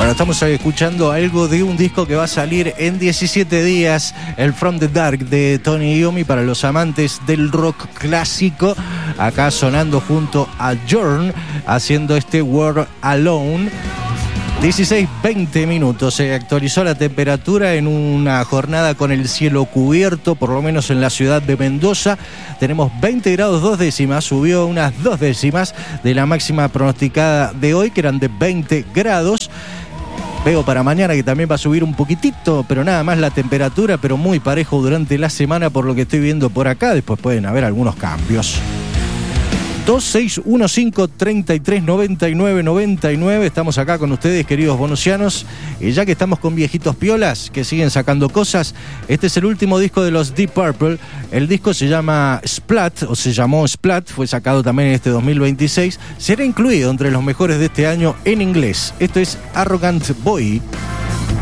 Bueno, estamos escuchando algo de un disco que va a salir en 17 días, el From the Dark de Tony Iommi, para los amantes del rock clásico. Acá sonando junto a Journey, haciendo este World Alone. 16-20 minutos, se actualizó la temperatura en una jornada con el cielo cubierto, por lo menos en la ciudad de Mendoza. Tenemos 20 grados 2 décimas, subió unas 2 décimas de la máxima pronosticada de hoy, que eran de 20 grados. Veo para mañana que también va a subir un poquitito, pero nada más la temperatura, pero muy parejo durante la semana por lo que estoy viendo por acá. Después pueden haber algunos cambios. 2615-3399-99. Estamos acá con ustedes, queridos bonusianos. Y ya que estamos con viejitos piolas que siguen sacando cosas, este es el último disco de los Deep Purple. El disco se llama Splat, o se llamó Splat, fue sacado también en este 2026. Será incluido entre los mejores de este año en inglés. Esto es Arrogant Boy.